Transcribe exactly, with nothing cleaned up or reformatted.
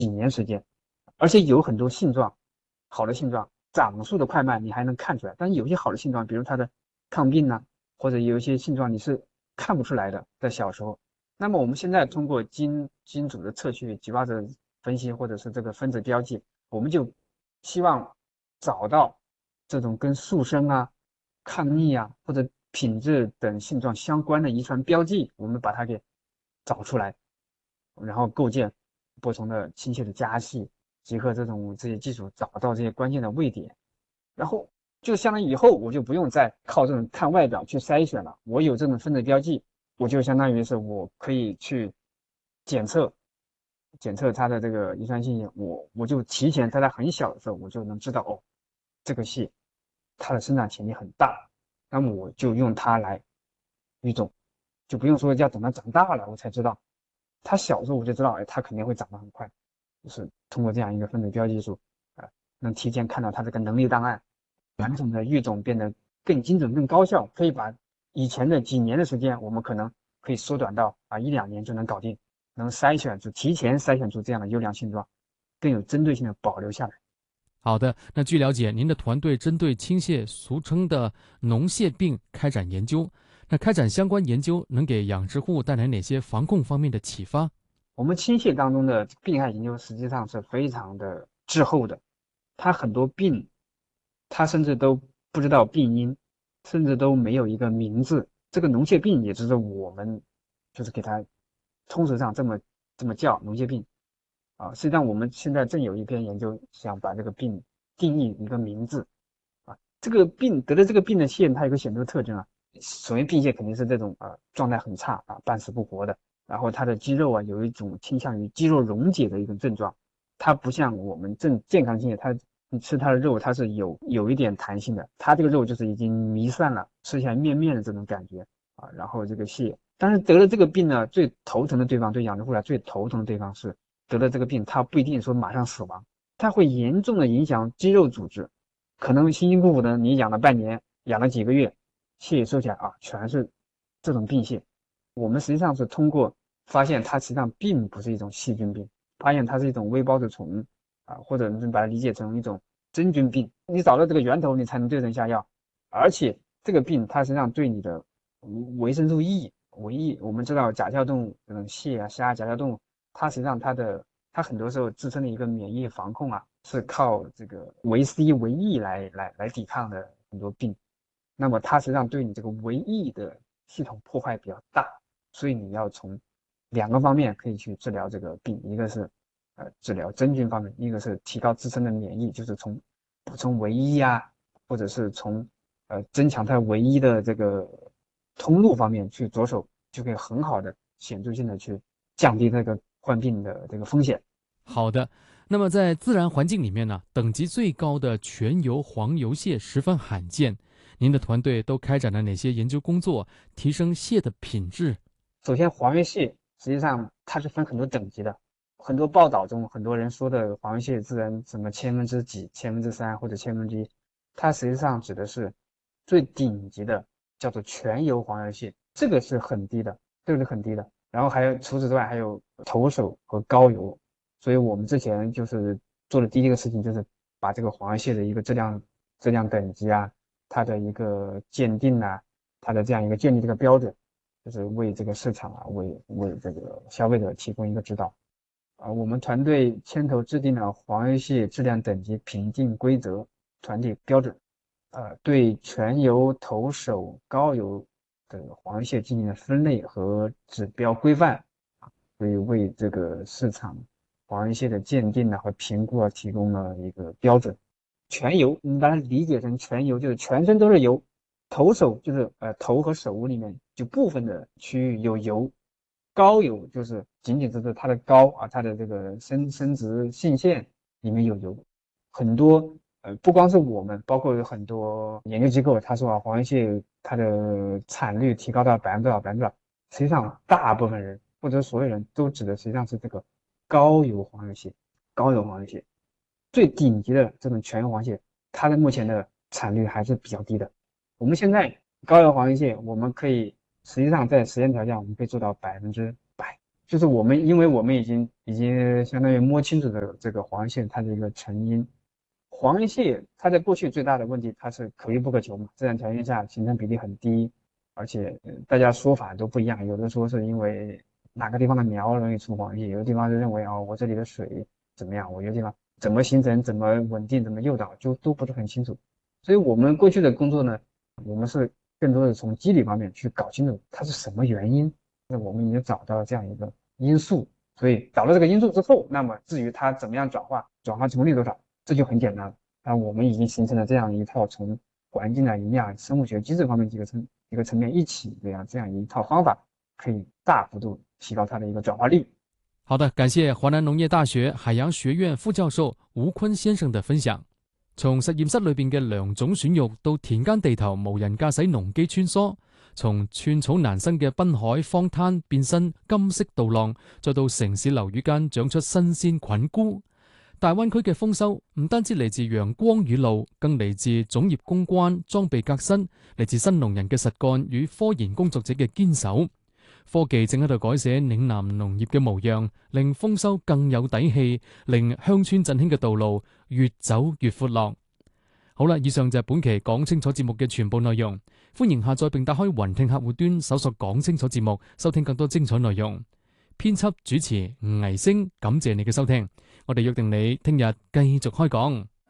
几年时间，而且有很多性状，好的性状，长速的快慢你还能看出来，但是有些好的性状，比如它的抗病呢、啊，或者有一些性状你是看不出来的，在小时候。那么我们现在通过基因基因组的测序、激发者分析，或者是这个分子标记，我们就希望找到这种跟速生啊、抗逆啊或者品质等性状相关的遗传标记，我们把它给找出来，然后构建不同的亲切的家系，结合这种这些技术找到这些关键的位点，然后就相当于以后我就不用再靠这种看外表去筛选了，我有这种分子标记，我就相当于是我可以去检测检测它的这个遗传信息，我我就提前在它很小的时候我就能知道哦，这个系它的生长潜力很大，那么我就用它来育种，就不用说要等它长大了我才知道，它小时候我就知道，哎，它肯定会长得很快，就是通过这样一个分子标记术，啊、呃，能提前看到它这个能力档案，传统的育种变得更精准、更高效，可以把以前的几年的时间，我们可能可以缩短到啊一两年就能搞定，能筛选出提前筛选出这样的优良性状，更有针对性的保留下来。 好的，那据了解，您的团队针对青蟹，俗称的脓蟹病开展研究。那开展相关研究能给养殖户带来哪些防控方面的启发？ 我们青蟹当中的病害研究实际上是非常的滞后的，它很多病，它甚至都不知道病因，甚至都没有一个名字。这个脓蟹病也只是我们就是给它通俗上这么这么叫脓蟹病啊。实际上我们现在正有一篇研究想把这个病定义一个名字啊。这个病得了这个病的蟹，它有个显著特征啊，首先病蟹肯定是这种啊状态很差啊，半死不活的。然后它的肌肉啊有一种倾向于肌肉溶解的一种症状，它不像我们正健康性，它你吃它的肉它是有有一点弹性的，它这个肉就是已经弥散了，吃起来面面的这种感觉啊。然后这个蟹，但是得了这个病呢，最头疼的对方对养殖户来最头疼的对方是得了这个病，它不一定说马上死亡，它会严重的影响肌肉组织，可能辛辛苦苦的你养了半年，养了几个月，蟹收起来啊全是这种病蟹。我们实际上是通过发现它实际上并不是一种细菌病，发现它是一种微孢子虫啊，或者你把它理解成一种真菌病。你找到这个源头，你才能对症下药。而且这个病它实际上对你的维生素 E、维 E，我们知道甲壳动物，这种蟹啊、虾、甲壳动物，它实际上它的它很多时候自身的一个免疫防控啊，是靠这个维 C、维 E 来来来抵抗的很多病。那么它实际上对你这个维 E 的系统破坏比较大，所以你要从两个方面可以去治疗这个病，一个是呃治疗真菌方面，一个是提高自身的免疫，就是从补充维 E 啊，或者是从呃增强它维 E 的这个通路方面去着手，就可以很好的显著性的去降低这个患病的这个风险。 好的，那么在自然环境里面呢，等级最高的全油黄油蟹十分罕见。您的团队都开展了哪些研究工作，提升蟹的品质？ 首先，黄鱼蟹实际上它是分很多等级的，很多报道中很多人说的黄鱼蟹自然什么千分之几、千分之三或者千分之一，它实际上指的是最顶级的，叫做全油黄油蟹，这个是很低的，这个是很低的。然后还有除此之外还有头手和膏油，所以我们之前就是做的第一个事情就是把这个黄鱼蟹的一个质量质量等级啊，它的一个鉴定啊，它的这样一个建立这个标准。就是为这个市场啊，为为这个消费者提供一个指导啊。我们团队牵头制定了黄鱼蟹质量等级评定规则团体标准，呃，对全油、头手、膏油的黄鱼蟹进行了分类和指标规范，所以为这个市场黄鱼蟹的鉴定呢和评估啊提供了一个标准。全油，你把它理解成全油，就是全身都是油，头手就是呃头和手里面就部分的区域有油，膏油就是仅仅只是它的膏啊，它的这个生生殖性腺里面有油。很多呃不光是我们，包括有很多研究机构，他说啊黄鱼蟹它的产率提高到百分之多少百分之多少，实际上大部分人或者所有人都指的实际上是这个高油黄鱼蟹，高油黄鱼蟹。最顶级的这种全油黄蟹，它的目前的产率还是比较低的。我们现在高油黄鱼蟹，我们可以实际上在实验条件，我们可以做到百分之百， 就是我们，因为我们已经已经相当于摸清楚了这个黄蟹它的一个成因。黄蟹它在过去最大的问题，它是可遇不可求嘛，自然条件下形成比例很低，而且呃大家说法都不一样，有的说是因为哪个地方的苗容易出黄蟹，有的地方就认为哦我这里的水怎么样，我有的地方怎么形成、怎么稳定、怎么诱导，就都不是很清楚。所以我们过去的工作呢，我们是更多的从机理方面去搞清楚它是什么原因。那我们已经找到了这样一个因素，所以找到这个因素之后，那么至于它怎么样转化，转化成功率多少，这就很简单了。那我们已经形成了这样一套从环境啊、营养、生物学机制方面几个层一个层面一起这样这样一套方法，可以大幅度提高它的一个转化率。 好的，感谢华南农业大学海洋学院副教授吴坤先生的分享。從實驗室裏邊嘅良種選育到田間地頭無人駕駛農機穿梭，從寸草難生嘅濱海荒灘變身金色稻浪，再到城市樓宇間長出新鮮菌菇。大灣區嘅豐收唔單止嚟自陽光雨露，更嚟自種業攻關、裝備革新，嚟自新農人嘅實幹與科研工作者嘅堅守。科技正喺度改寫嶺南農業嘅模樣，令豐收更有底氣，令鄉村振興嘅道路越走越闊落。好啦，以上就係本期講清楚節目嘅全部內容。歡迎下載並打開雲聽客戶端，搜索講清楚節目，收聽更多精彩內容。編輯主持倪星，感謝你嘅收聽。我哋約定你聽日繼續開講。